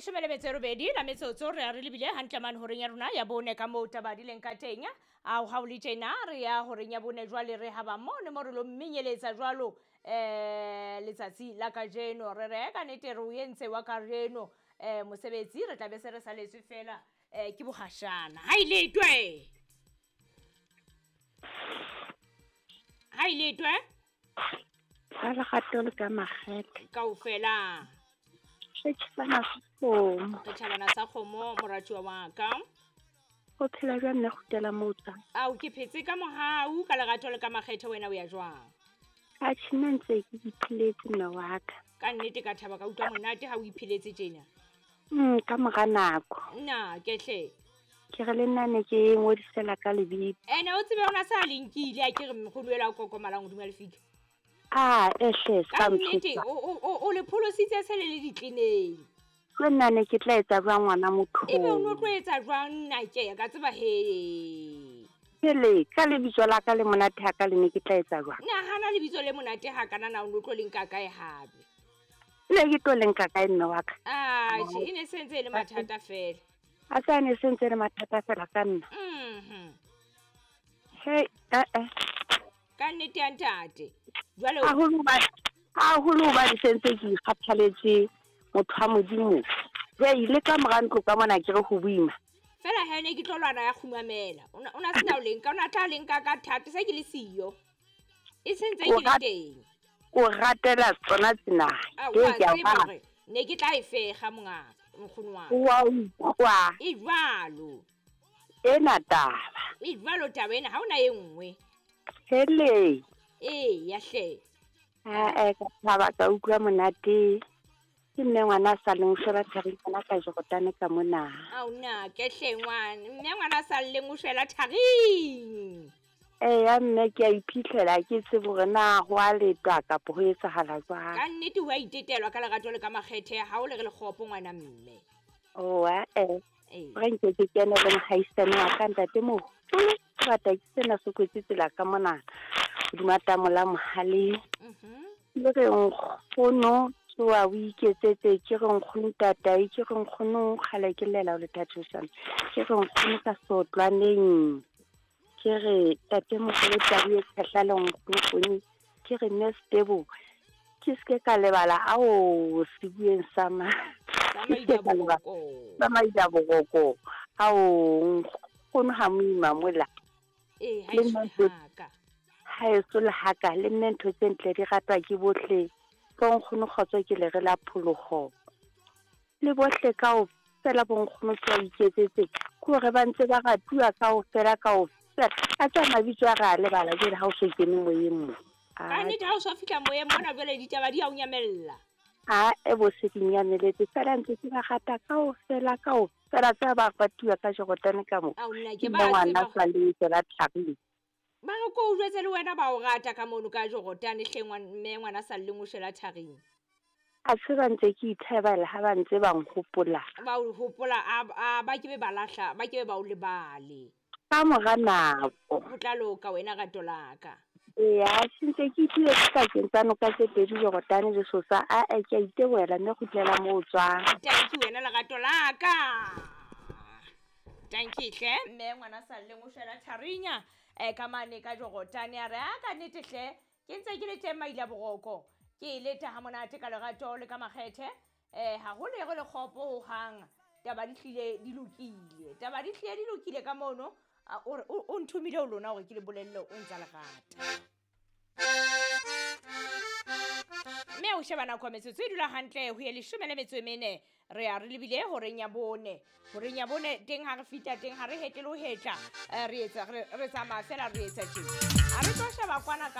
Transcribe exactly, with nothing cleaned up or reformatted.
leshome le metso e robedi la metsotso re a re lebile hantle mane horeng ya rona ya bone ka moo tabadileng ka teng a o ha o le tjena re ya horeng ya bone jwale re haba mone mo re lo menyeletsa jwalo eh letsatsi la kajeno re re ka nete re o entse wa kajeno eh mosebetsi re tla be se re saletswe fela eh ke bohashana ha ile twe ha ile twe ha le gatole ka magete kaofela se tshwana khomo ke thabana sa khomo moratuwa wa ka go phela jwa nne go tela motsa a o ke phetse ka mohau ka lerato le ka makgethe wena o ya jwang a tshintse ke diphiletse nna wa ka ka nnete ka thaba ka utlwa monate ha o iphiletse tjena mm ka moga nako nna ke hle ke re le nna ne ke ngodisela ka lebitso ene o tsebe ona sa linkile a ke re mogolwela koko malang duma le fika ah ehle ka sa nnete mphisa o o o le pholositse sele le ditleneng le nna ne ke tla etsa jwa ngwana motho ebe o no tlo etsa jwang nna ke ka tseba he pele ka lebitso la ka le monate ha ka le ne ke tla etsa jwang nna hana lebitso le monate ha kana na o no tlo lenka kae hape le ke tlo lenka kae nna wa ka ah je ine sentse le mathata fela a sa ne sentse le mathata fela ka nna mhm he eh eh ka nnete ya ntate jwale a holo ba a holo ba di sentse ke ikgathaletse motho a modimo ya ile ka morantlo ka mona ke re go buima fela ha ne ke tlolwana ya khumamela ona ona sena o lenka ona tla lenka ka thata se ke le siyo e sentse ke le teng o ratela tsona tsena ke ya ba ne ke tla e fega monga mkhunwa wa wa e jwalo ena taba e jwalo taba ena ha ona e nngwe hele eh ya hle a ka thaba ka utlwa monate ke mme ngwana sa leng sheba thari kana ka jo gotane ka mona a ona ke hle ngwana mme ngwana sa leng o shela thari eh ya mme ke a iphitlhela ke se bore na go a letwa ka po go etsahala jwa ka nnete wa itetelwa ka lerato le ka makgethe ha o le re le khopo ngwana mme o a eh eh re ntse ke kene le mohaisane wa ka ntate mo rata ke sena se kwetse tsela ka mona dumata mola mohale mhm le re nkgono wa o iketsetse ke re nkgono tatai ke re nkgono kgale ke lela o le thathushana ke re nkgono ka sotlwaneng ke re tate mogolo tabi e tshahla le nkgono ke re ne stable ke se ka lebala a o se bueng sama ba mai da bogoko a o nkgono ha moima mola eh ha e haka ha e so le haka le nne ntho tse ntle di ratwa ke bohle ka nkgono kgotso ke le re la phologo le bohle ka o fela bo nkgono tsa iketsetse ko re ba ntse ba ratuwa ka o fela ka o fela a tsa mabitso a ga le bala ke ha o se kene moyeng mo ka nnete ha o sa fihla moyeng mona jwale ditaba di a o nyamella a e bo se dinyameletse fela ntse ke ba gata ka o fela ka o fela tsa ba ratuwa ka jogotane ka mo a ona ke ba tseba sa le tsela tlhabile ba go go jwetse le wena ba o rata ka mono ka jogotane hlengwa mme ngwana sa le ngo shela tharing a se ba ntse ke ithebela ha ba ntse ba nkgopola ba o hopola a ba ke be ba lahla ba ke be ba o lebale ka moga nako go tla loka wena ga tolaka ya sentse ke tlile ka kentsano ka tse pedi jogotane le sosa a a ke itebela mme go tlela mo tswa thank you wena la ga tolaka thank you hle mme ngwana sa le ngo shela tharinya e ka mane ka jogotane a re a ka nete hle ke ntse ke le teng maila bogoko ke ile ta ha monate ka lerato le ka makgethe eh ha go le go le khopo ho hang taba di hlile di lokile taba di hlile di lokile ka mono o nthumile o lona gore ke le bolelle o ntsa le gata mme o shebana kwa metsotso e dula hantle ho ye leshome le metso e mene re a re lebile horeng ya bone horeng ya bone teng ha re fita teng ha re hetele ho hetla re etsa re tsamaya fela re etsa tjena a re tlo sheba kwana